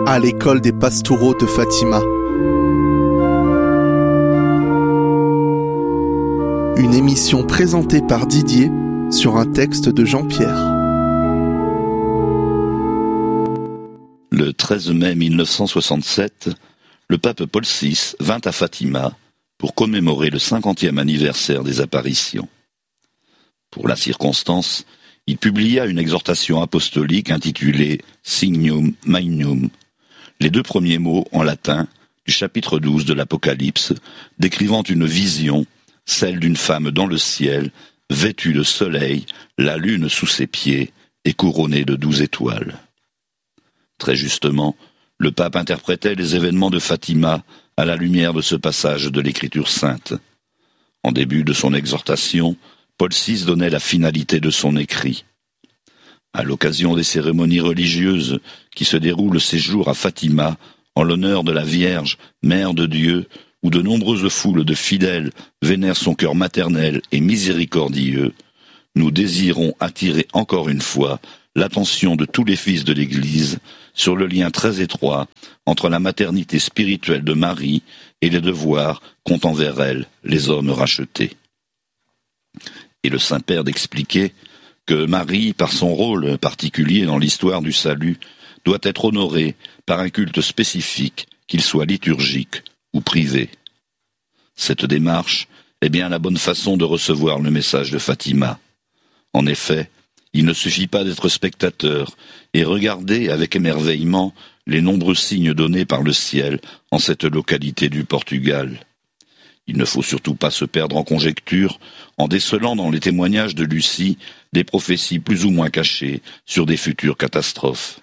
à l'école des Pastoureaux de Fatima. Une émission présentée par Didier sur un texte de Jean-Pierre. Le 13 mai 1967, le pape Paul VI vint à Fatima pour commémorer le 50e anniversaire des apparitions. Pour la circonstance, il publia une exhortation apostolique intitulée Signum Magnum, les deux premiers mots en latin du chapitre 12 de l'Apocalypse, décrivant une vision, celle d'une femme dans le ciel, vêtue de soleil, la lune sous ses pieds et couronnée de 12 étoiles. Très justement, le pape interprétait les événements de Fatima à la lumière de ce passage de l'Écriture sainte. En début de son exhortation, Paul VI donnait la finalité de son écrit. À l'occasion des cérémonies religieuses qui se déroulent ces jours à Fatima, en l'honneur de la Vierge, Mère de Dieu, où de nombreuses foules de fidèles vénèrent son cœur maternel et miséricordieux, nous désirons attirer encore une fois l'attention de tous les fils de l'Église sur le lien très étroit entre la maternité spirituelle de Marie et les devoirs qu'ont envers elle les hommes rachetés. Et le Saint-Père d'expliquer que Marie, par son rôle particulier dans l'histoire du salut, doit être honorée par un culte spécifique, qu'il soit liturgique ou privé. Cette démarche est bien la bonne façon de recevoir le message de Fatima. En effet, il ne suffit pas d'être spectateur et regarder avec émerveillement les nombreux signes donnés par le ciel en cette localité du Portugal. Il ne faut surtout pas se perdre en conjectures en décelant dans les témoignages de Lucie des prophéties plus ou moins cachées sur des futures catastrophes.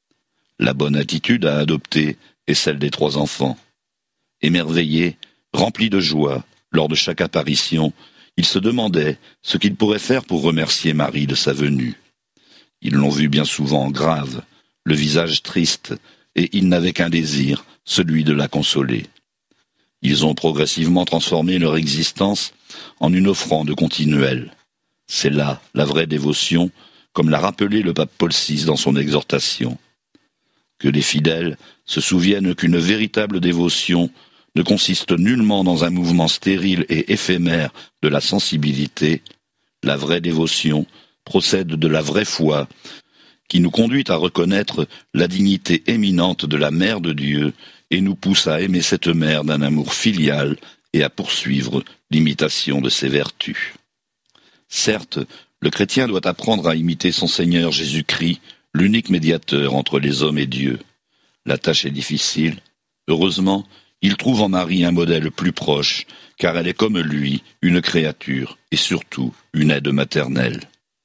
La bonne attitude à adopter est celle des 3 enfants. Émerveillés, remplis de joie, lors de chaque apparition, ils se demandaient ce qu'ils pourraient faire pour remercier Marie de sa venue. Ils l'ont vue bien souvent grave, le visage triste, et ils n'avaient qu'un désir, celui de la consoler. Ils ont progressivement transformé leur existence en une offrande continuelle. C'est là la vraie dévotion, comme l'a rappelé le pape Paul VI dans son exhortation. Que les fidèles se souviennent qu'une véritable dévotion ne consiste nullement dans un mouvement stérile et éphémère de la sensibilité. La vraie dévotion procède de la vraie foi, qui nous conduit à reconnaître la dignité éminente de la Mère de Dieu et nous pousse à aimer cette mère d'un amour filial et à poursuivre l'imitation de ses vertus. Certes, le chrétien doit apprendre à imiter son Seigneur Jésus-Christ, l'unique médiateur entre les hommes et Dieu. La tâche est difficile. Heureusement, il trouve en Marie un modèle plus proche, car elle est comme lui, une créature, et surtout une aide maternelle.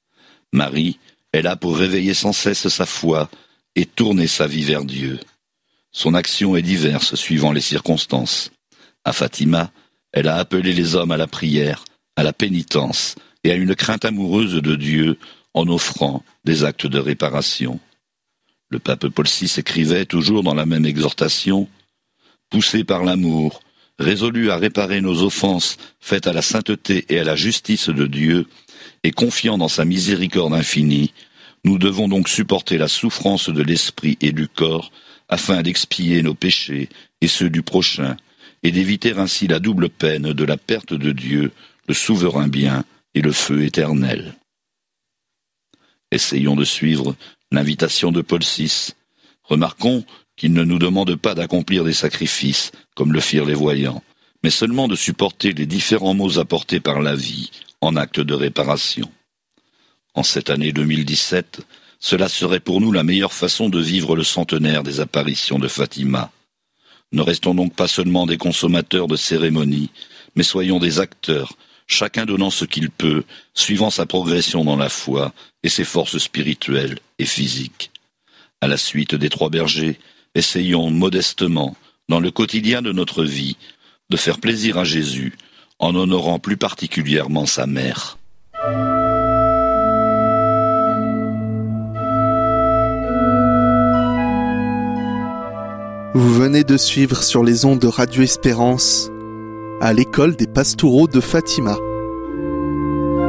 Marie est là pour réveiller sans cesse sa foi et tourner sa vie vers Dieu. Son action est diverse suivant les circonstances. À Fatima, elle a appelé les hommes à la prière, à la pénitence et à une crainte amoureuse de Dieu en offrant des actes de réparation. Le pape Paul VI écrivait toujours dans la même exhortation « Poussé par l'amour, résolu à réparer nos offenses faites à la sainteté et à la justice de Dieu, et confiant dans sa miséricorde infinie, nous devons donc supporter la souffrance de l'esprit et du corps afin d'expier nos péchés et ceux du prochain, et d'éviter ainsi la double peine de la perte de Dieu, le souverain bien et le feu éternel. » Essayons de suivre l'invitation de Paul VI. Remarquons qu'il ne nous demande pas d'accomplir des sacrifices, comme le firent les voyants, mais seulement de supporter les différents maux apportés par la vie en acte de réparation. En cette année 2017, cela serait pour nous la meilleure façon de vivre le centenaire des apparitions de Fatima. Ne restons donc pas seulement des consommateurs de cérémonies, mais soyons des acteurs, chacun donnant ce qu'il peut, suivant sa progression dans la foi et ses forces spirituelles et physiques. À la suite des 3 bergers, essayons modestement, dans le quotidien de notre vie, de faire plaisir à Jésus, en honorant plus particulièrement sa mère. Vous venez de suivre sur les ondes de Radio Espérance à l'école des Pastoureaux de Fatima.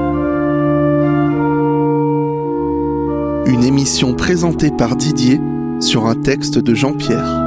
Une émission présentée par Didier sur un texte de Jean-Pierre.